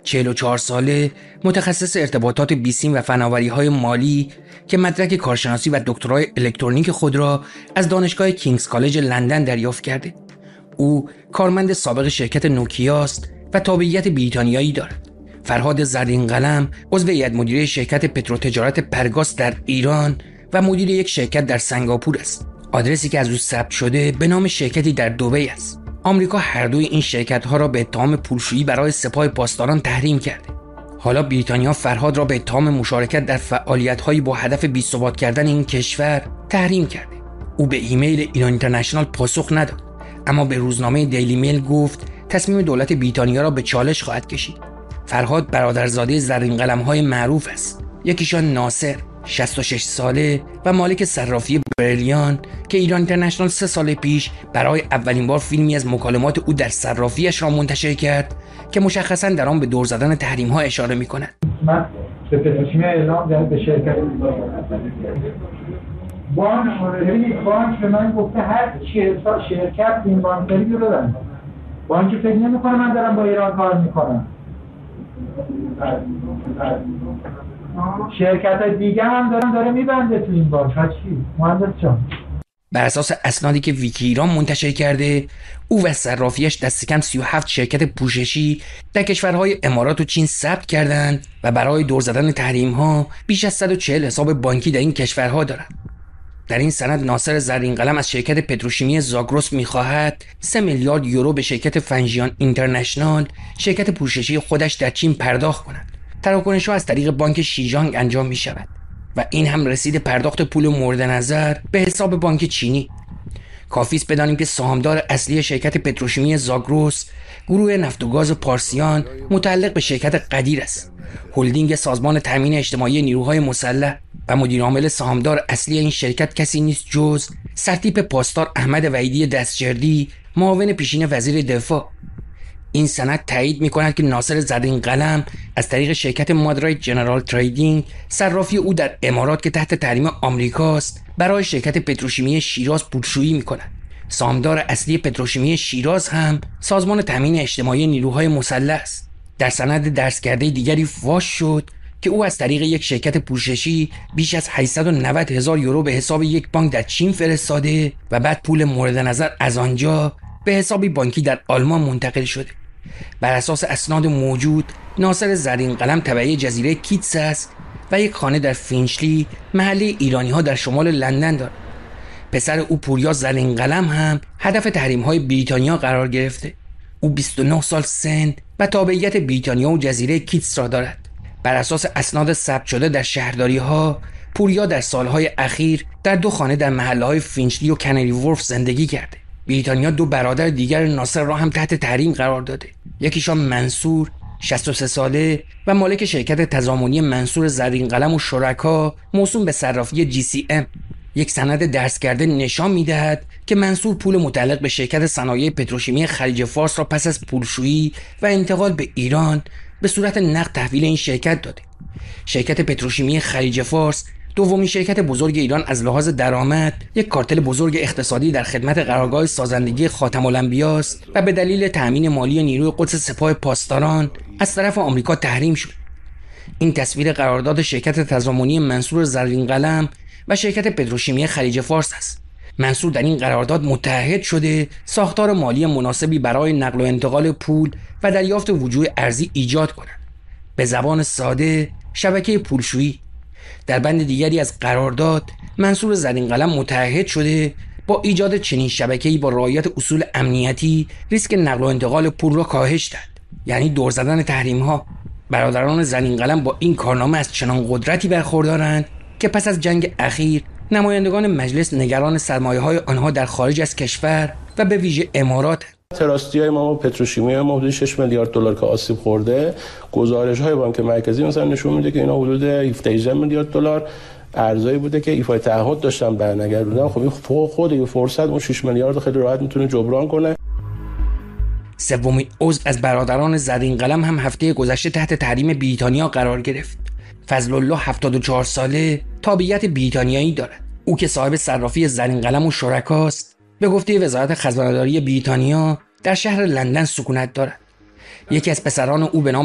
44 ساله، متخصص ارتباطات بیسیم و فناوری‌های مالی که مدرک کارشناسی و دکترای الکترونیک خود را از دانشگاه کینگز کالج لندن دریافت کرده. او کارمند سابق شرکت نوکیا است و تابعیت بریتانیایی دارد. فرهاد زرینقلم عضو هیئت مدیره شرکت پتروتجارت پرگاز در ایران و مدیر یک شرکت در سنگاپور است. آدرسی که از او ثبت شده به نام شرکتی در دبی است. آمریکا هر دوی این شرکت‌ها را به اتهام پولشویی برای سپاه پاسداران تحریم کرده. حالا بریتانیا فرهاد را به اتهام مشارکت در فعالیت‌هایی با هدف بی‌ثبات کردن این کشور تحریم کرده. او به ایمیل ایران اینترنشنال پاسخ نداد، اما به روزنامه دیلی میل گفت تصمیم دولت بریتانیا را به چالش خواهد کشید. فرهاد برادرزاده زرینقلم‌های معروف است. یکیشان ناصر 66 ساله و مالک صرافی بریلیان که ایران اینترنشنال 3 سال پیش برای اولین بار فیلمی از مکالمات او در صرافیش را منتشر کرد که مشخصاً در آن به دور زدن تحریم‌ها اشاره می‌کند. من به پتروشیمی اعلام کردم به شرکت بانک به من گفته هر 40 سال شرکت این بانکداری رو دادن. بانک فکر نمی‌کنه من دارم با ایران کار می‌کنم. شرکت دیگه هم داره میبنده تو این بانک. چی مهندس جان؟ بر اساس اسنادی که ویکی ایران منتشر کرده، او و صرافیش دست کم 37 شرکت پوششی در کشورهای امارات و چین ثبت کردند و برای دور زدن تحریم‌ها بیش از 140 حساب بانکی در این کشورها دارند. در این سند ناصر زرینقلم از شرکت پتروشیمی زاگرس می‌خواهد 3 میلیارد یورو به شرکت فنژیان اینترنشنال، شرکت پوششی خودش در چین پرداخت کند. تراکنش‌ها از طریق بانک شیجانگ انجام می‌شود و این هم رسید پرداخت پول مورد نظر به حساب بانک چینی. کافی است بدانیم که سهامدار اصلی شرکت پتروشیمی زاگرس گروه نفت و گاز پارسیان متعلق به شرکت قدیر است، هلدینگ سازمان تامین اجتماعی نیروهای مسلح، و مدیر عامل سهامدار اصلی این شرکت کسی نیست جز سرتیپ پاسدار احمد وحیدی دستجردی، معاون پیشین وزیر دفاع. این سند تایید می‌کند که ناصر زرینقلم از طریق شرکت مادرایت جنرال تریدینگ، صرافی او در امارات که تحت تحریم آمریکاست، برای شرکت پتروشیمی شیراز پولشویی می‌کند. سهامدار اصلی پتروشیمی شیراز هم سازمان تامین اجتماعی نیروهای مسلح است. در سند درس‌کرده دیگری فاش شد که او از طریق یک شرکت پوششی بیش از 890,000 یورو به حساب یک بانک در چین فرستاده و بعد پول مورد نظر از آنجا به حسابی بانکی در آلمان منتقل شده. بر اساس اسناد موجود، ناصر زرینقلم تبعی جزیره کیتس است و یک خانه در فینچلی، محله ایرانی‌ها در شمال لندن دارد. پسر او پوریا زرینقلم هم هدف تحریم‌های بریتانیا قرار گرفته. او 29 سال سن و تابعیت بریتانیا و جزیره کیتس را دارد. بر اساس اسناد ثبت شده در شهرداری‌ها، پوریا در سالهای اخیر در 2 خانه در محله‌های فینچلی و کنری وورف زندگی کرده. بریتانیا 2 برادر دیگر ناصر را هم تحت تحریم قرار داده. یکیشان منصور 63 ساله و مالک شرکت تضامنی منصور زرینقلم و شرکا موسوم به صرافی GCM. یک سند درس کرده نشان می‌دهد که منصور پول متعلق به شرکت صنایع پتروشیمی خلیج فارس را پس از پولشویی و انتقال به ایران به صورت نقد تحویل این شرکت داده. شرکت پتروشیمی خلیج فارس دومین شرکت بزرگ ایران از لحاظ درآمد، یک کارتل بزرگ اقتصادی در خدمت قرارگاه سازندگی خاتم الانبیا است و به دلیل تأمین مالی نیروی قدس سپاه پاسداران از طرف آمریکا تحریم شد. این تصویر قرارداد شرکت تضامنی منصور زرینقلم و شرکت پتروشیمی خلیج فارس است. منصور در این قرارداد متعهد شده ساختار مالی مناسبی برای نقل و انتقال پول و دریافت وجوه ارزی ایجاد کند. به زبان ساده، شبکه پولشویی. در بند دیگری از قرارداد، منصور زرینقلم متعهد شده با ایجاد چنین شبکه‌ای با رعایت اصول امنیتی ریسک نقل و انتقال پول را کاهش داد، یعنی دور زدن تحریم‌ها. برادران زرینقلم با این کارنامه از چنان قدرتی برخوردارند که پس از جنگ اخیر نمایندگان مجلس نگران سرمایه‌های آنها در خارج از کشور و به ویژه امارات. تراستی‌های ما و پتروشیمی ما حدود 6 میلیارد دلار که آسیب خورده، گزارش‌های بانک مرکزی مثلا نشون میده که اینا حدود 17 میلیارد دلار ارزایی بوده که ایفای تعهد داشتن برنگردوندن. خب این خود این فرصت اون 6 میلیارد خیلی راحت میتونه جبران کنه. سومین عضو از برادران زرینقلم هم هفته گذشته تحت تحریم بریتانیا قرار گرفت. فضل الله 74 ساله، تابعیت بریتانیایی دارد. او که صاحب صرافی زرینقلم و شرکاست، به گفته وزارت خزانه‌داری بریتانیا در شهر لندن سکونت دارد. یکی از پسران او به نام